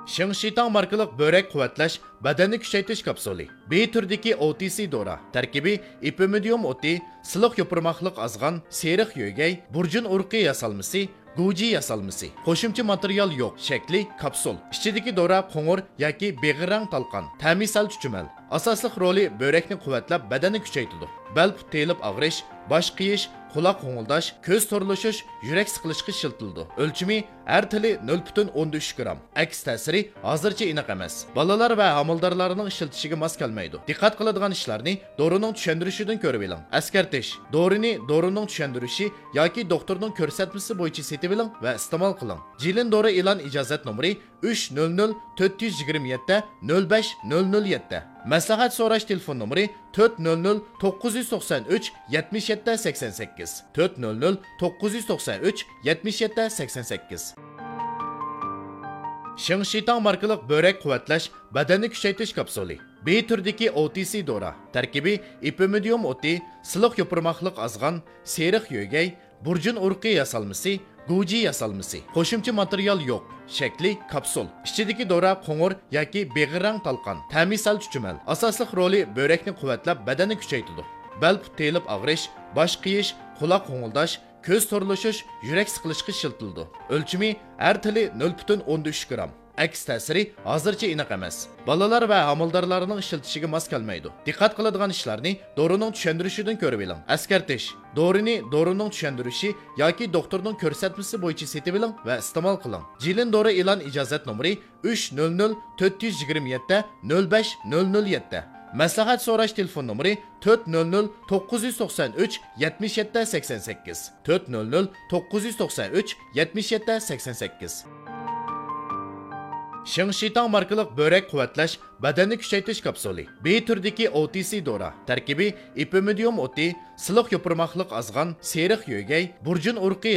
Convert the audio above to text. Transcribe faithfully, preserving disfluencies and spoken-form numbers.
Shingshitang markalik börek quvvatlash, badanni kuchaytirish kapsuli. B turdagi O T C dora. Tarkibi ipimidium o'ti, siliq yopirmoqliq azg'an, seriq yo'gay, burjun urqi yasalmasi, Guji yasalmasi. Qo'shimcha material yo'q. Shakli kapsul. Ichidagi dora qo'ng'ir yoki beg'irang talqon. Ta'mi sal chuchumal. Asosli roli börekni quvvatlab, badanni kuchaytiradi. Bel telib og'rish, bosh qiyish, quloq qo'ng'ildash, ko'z to'rlashish, yurak siqilishga shiltildi. O'lchimi har tili nol butun o'n uch gram. Aks ta'siri hozircha aniq emas. Bolalar va homildorlarning ishiltishiga mos kelmaydi. Diqqat qiladigan ishlarni dorining tushuntirishidan ko'rib oling. Askartish. Dorini dorining tushuntirishi yoki doktorning ko'rsatmasi bo'yicha setib oling va iste'mol qiling. Jilin dori e'lon ijozat nomeri uch nol nol to'rt yuz yigirma yetti nol besh nol nol yetti. Maslahat so'rash telefon nomeri to'rt nol nol to'qqiz yuz to'qson uch yetmish yetti sakson sakkiz to'rt nol nol to'qqiz yuz to'qson uch yetmish yetti sakson sakkiz. Shingshitang markalik börek quvvatlash, badanni kuchaytirish kapsuli. B turdagi O T C dora. Tarkibi ipimidium o'ti, siliq yopirmoqliq azg'an, seriq yo'gay, burjun urqi yasalmasi, Guji yasalmasi. Qo'shimcha material yo'q. Shakli kapsul. Ichidagi dora qo'ng'ir yoki beg'irang talqon. Ta'mi sal chuchumal. Asosli roli börekni quvvatlab, badanni kuchaytiradi. Bel telib og'rish, bosh qiyish, quloq qo'ng'ildash, ko'z to'rlashish, yurak siqilishga shiltildi. O'lchimi har tili nol butun o'n uch gram. Aks ta'siri hozircha aniq emas. Bolalar va homildorlarning ishiltishiga mos kelmaydi. Diqqat qiladigan ishlarni dorining tushuntirishidan ko'rib oling. Askartish. Dorini dorining tushuntirishi yoki doktorning ko'rsatmasi bo'yicha setib oling va iste'mol qiling. Jilin dori e'lon ijozat nomeri uch nol nol to'rt yuz yigirma yetti nol besh nol nol yetti. Maslahat so'rash telefon nomeri to'rt nol nol to'qqiz yuz to'qson uch yetmish yetti sakson sakkiz to'rt nol nol to'qqiz yuz to'qson uch yetmish yetti sakson sakkiz. Shingshitang markalik börek quvvatlash, badanni kuchaytirish kapsuli. B turdagi O T C dora. Tarkibi ipimidium o'ti, siliq yopirmoqliq azg'an, seriq yo'gay, burjun urqi